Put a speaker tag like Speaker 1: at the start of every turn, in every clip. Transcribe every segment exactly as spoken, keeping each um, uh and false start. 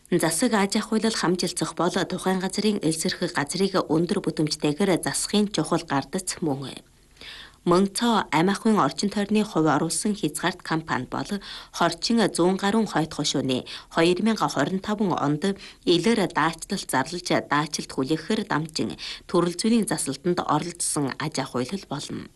Speaker 1: Засаг аж ахуйлал хамжилцах бол тухайн газрын элсэрхэг газрыг өндөр бүтээмжтэйгээр засахын чухал гардац мөн. Мөн цоо амь ахуйн орчин тойрны хувь оруулсан хязгаарт компани бол хорчин зуун гаруй хойд хошууны хоёр мянга хорин таван онд илэр даачдалт зарлаж даачилт хүлээхээр дамжин төрөл зүйн засалтанд оролцсон аж ахуйлал болно.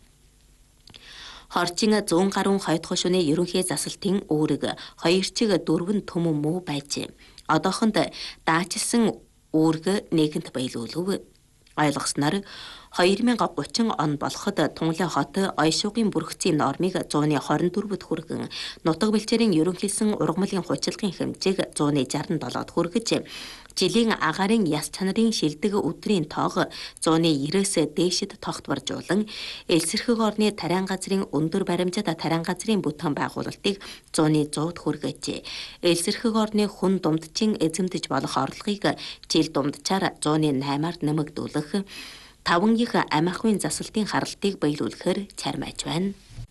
Speaker 1: Хорчин зуун гаруй хойд хошууны ерөнхий засалтын үүрэг хоёр чиг дөрвөн төмөн муу байж одоохонд даачилсан үүрэг нэгэнт баялуулв. Ойлгосноор хоёр мянга гучин он болоход Тунгалин хот ойшуугын бүрхцийн нормыг зууны хорин дөрвөд хүргэн нутаг бэлчээрийн ерөнхийлсөн ургамлын хучилгын хэмжээг зууны жаран долоод хүргэж жилийн агаарын яс чанарын шилдэг өдрийн тоог зууны ерөөс дээшид тогтворжуулан элсэрхэг орны тариан газрын өндөр баримжат тариан газрын бүтээн байгуулалтыг зууны цууд хүргэж элсэрхэг орны хүн дундчин эзэмдэж болох орлогыг жил дундчаар зууны наймаар нэмэгдүүлэх таван их амь ахуйн засалтын харалтыг баялуулахар чармайж байна.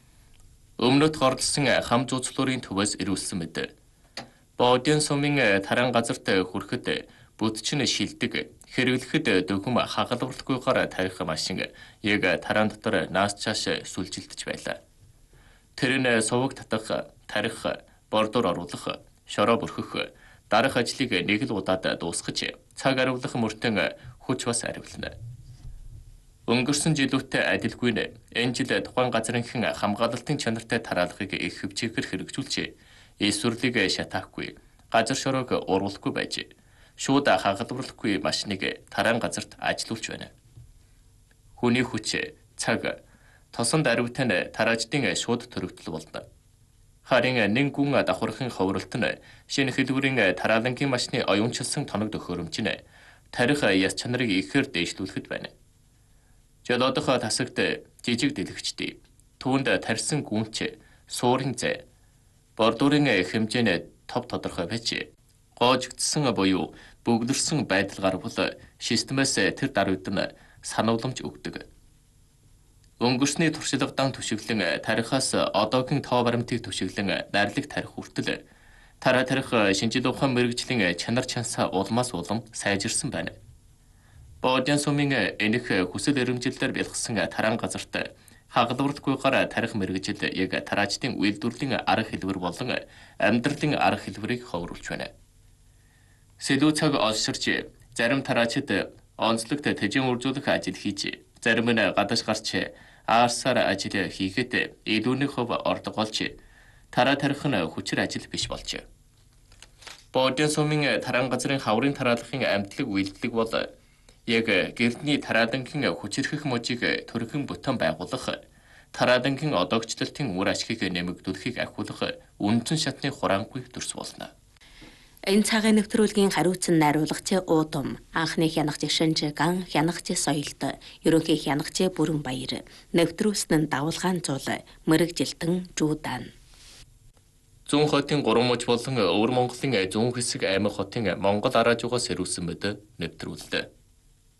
Speaker 2: Өмнөд горлсон хам зууцлуурын төвөөс ирүүлсэн мэд. Боодын сумын таран газарт хүрэхэд бүтчин шилдэг хэрэглэхэд дөгөм хагалбарлахгүйгээр тарих машин яг таран дотор наас цааш сүлжилдэж байлаа. Тэр нь суваг татах, тарих, бордоор оруулах, шороо бүрхэх, дарах ажлыг нэг л удаад дуусгаж цаг ариулах мөртөн хүч бас ариулна. Өнгөрсөн жилүүтэй адилгүй нэ энэ жил тухайн газрынхан хамгаалалтын чанартай тараалгыг их хөвчээр хэрэгжүүлж эсвэрлийг шатаахгүй газар шороог уруулахгүй байж шууд хагалбарлахгүй машиныг тараан газарт ажилуулж байна. Хүний хүч, цаг, тосон даруйтай нь тараачдын шууд төрөгдөл болно. Харин нэг гүн давхархын ховролт нь шинэ хэлбэрийн тараалангийн машины оюунчилсан тоног төхөөрөмж нь тарих яс чанарыг ихээр дээшлүүлэхэд байна. Жолоодох тасагт жижиг дэлгэцтэй түүнд тарьсан гүнч суурин зэ бордуурын хэмжээний тов тодорхой байж гоожигдсан буюу бөгдөрсөн байдал гарвал системээс тэр даруйд нь санууламж өгдөг. Өнгөрсний туршлагадан түшиглэн тарихаас одоогийн тоо баримтыг түшиглэн найрлаг тарих хүртэл тараа тарих шинжил ухаан мэрэгжлийн чанар чансаа улмаас улам сайжирсан байна. Боодын сумын энэх хүсэл эрмжилээр бэлгсэн таран газарт хагалбарлахгүйгээр тарих мэрэгжил яг тараачдын үйлдвэрлэлийн арга хэлбэр болон амьдралын арга хэлбэрийг ховруулж байна. Сэлүү цаг олширч зарим тараачид онцлогт тэжин үржүүлэх ажил хийж зарим нь гадаж гарч аарсаар ажил хийгээд илүүнийх хөв ордголж тараа тарих нь хүчээр ажил биш болжээ. Боодын сумын таран газрын хаврын тараалахын амтлаг үйлдэлэг бол яг гэрдний тараалангийн хүчирхэх мужийг төрхөн бүтэн байгуулах, тараалангийн одоогчлалтын үр ашгийг нэмэгдүүлэхийг ахиулах үндсэн шатны хураангүй төрс болно.
Speaker 1: Энэ цагаан нэвтрүүлгийн хариуцсан найруулагч Уудам, анхны хянагч Шинжиган, хянагч Соёлт, ерөнхий хянагч Бүрэн Баяр, нэвтрүүлсэн нь Давалгаан Зул, мэрэгжилтэн Жуудан.
Speaker 2: Зүүн хотын гурван муж болон Өвөр Монголын зүүн хэсэг аймаг хотын Монгол араажуугаас ирүүлсэн мэд нэвтрүүлдэг.